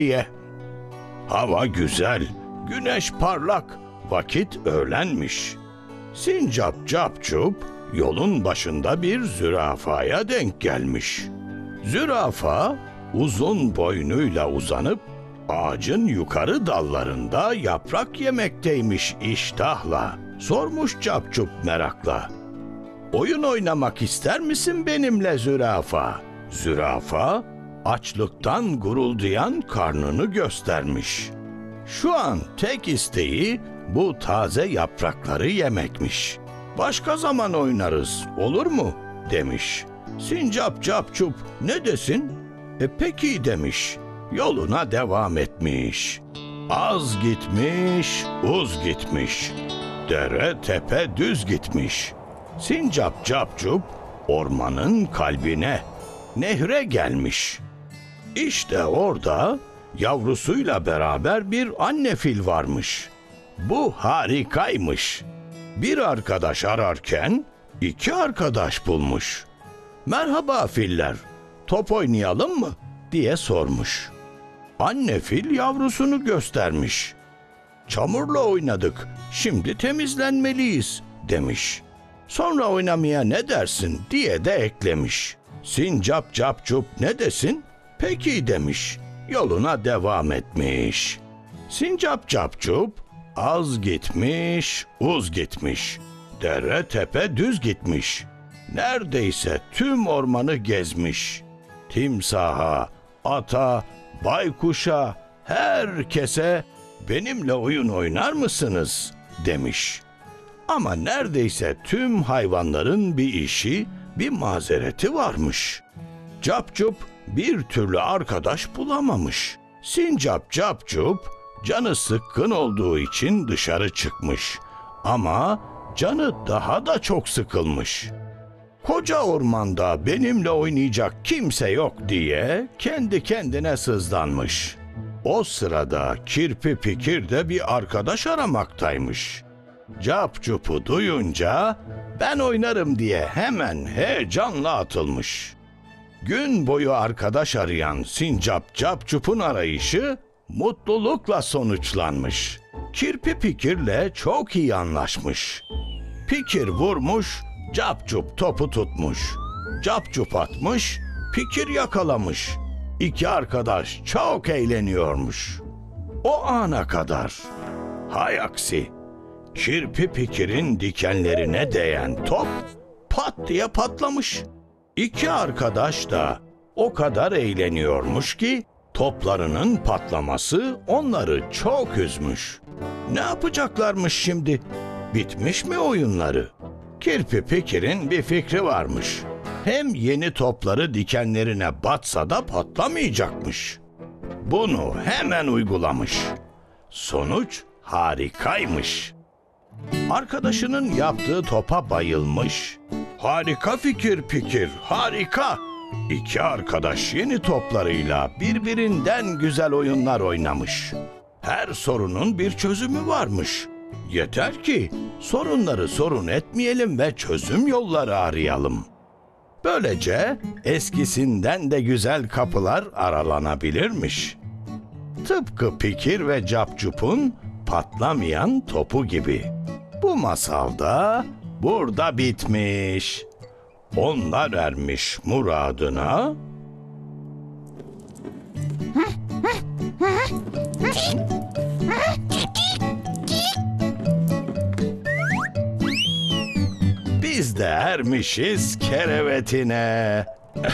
diye. Hava güzel, güneş parlak, vakit öğlenmiş. Sincap Capcup yolun başında bir zürafaya denk gelmiş. Zürafa uzun boynuyla uzanıp ağacın yukarı dallarında yaprak yemekteymiş iştahla. Sormuş Capcup merakla. Oyun oynamak ister misin benimle zürafa? Zürafa açlıktan guruldayan karnını göstermiş. Şu an tek isteği bu taze yaprakları yemekmiş. Başka zaman oynarız, olur mu? Demiş. Sincap Capcup ne desin? Peki demiş. Yoluna devam etmiş. Az gitmiş, uz gitmiş. Dere tepe düz gitmiş. Sincap Capcup ormanın kalbine, nehre gelmiş. İşte orada yavrusuyla beraber bir anne fil varmış. Bu harikaymış. Bir arkadaş ararken iki arkadaş bulmuş. "Merhaba filler, top oynayalım mı?" diye sormuş. Anne fil yavrusunu göstermiş. "Çamurla oynadık, şimdi temizlenmeliyiz," demiş. "Sonra oynamaya ne dersin?" diye de eklemiş. Sincap Capcup ne desin? "Peki," demiş. Yoluna devam etmiş. Sincap Capcup az gitmiş, uz gitmiş. Dere tepe düz gitmiş. Neredeyse tüm ormanı gezmiş. Timsaha, ata, baykuşa, herkese "Benimle oyun oynar mısınız?" demiş. Ama neredeyse tüm hayvanların bir işi, bir mazereti varmış. Capcup bir türlü arkadaş bulamamış. Sincap Capcup canı sıkkın olduğu için dışarı çıkmış. Ama canı daha da çok sıkılmış. Koca ormanda benimle oynayacak kimse yok diye kendi kendine sızlanmış. O sırada Kirpi Pikir de bir arkadaş aramaktaymış. Capcup'u duyunca "Ben oynarım," diye hemen heyecanla atılmış. Gün boyu arkadaş arayan Sincap Capcup'un arayışı mutlulukla sonuçlanmış. Kirpi Pikir'le çok iyi anlaşmış. Pikir vurmuş, Capcup topu tutmuş. Capcup atmış, Pikir yakalamış. İki arkadaş çok eğleniyormuş. O ana kadar. Hay aksi, Kirpi Pikir'in dikenlerine değen top pat diye patlamış. İki arkadaş da o kadar eğleniyormuş ki toplarının patlaması onları çok üzmüş. Ne yapacaklarmış şimdi? Bitmiş mi oyunları? Kirpi Pikir'in bir fikri varmış. Hem yeni topları dikenlerine batsa da patlamayacakmış. Bunu hemen uygulamış. Sonuç harikaymış. Arkadaşının yaptığı topa bayılmış. "Harika fikir Pikir, harika!" İki arkadaş yeni toplarıyla birbirinden güzel oyunlar oynamış. Her sorunun bir çözümü varmış. Yeter ki sorunları sorun etmeyelim ve çözüm yolları arayalım. Böylece eskisinden de güzel kapılar aralanabilirmiş. Tıpkı Pikir ve Capcup'un patlamayan topu gibi. Bu masal da burada bitmiş. Onlar ermiş muradına. Biz de ermişiz kerevetine.